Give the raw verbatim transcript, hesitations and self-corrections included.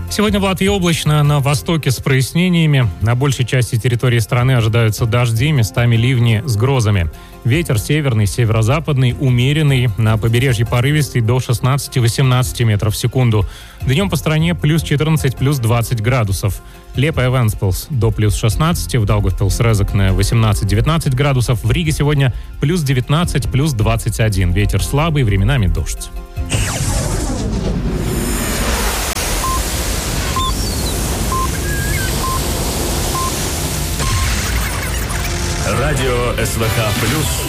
Сегодня в Латвии облачно, на востоке с прояснениями. На большей части территории страны ожидаются дожди, местами ливни с грозами. Ветер северный, северо-западный, умеренный. На побережье порывистый до шестнадцати-восемнадцати метров в секунду. Днем по стране плюс четырнадцать, плюс двадцать градусов. Лепа и Венспилс до плюс шестнадцати, в Даугавпилс-Резекне восемнадцать-девятнадцать градусов. В Риге сегодня плюс девятнадцать, плюс двадцать один. Ветер слабый, временами дождь. Радио СВХ плюс.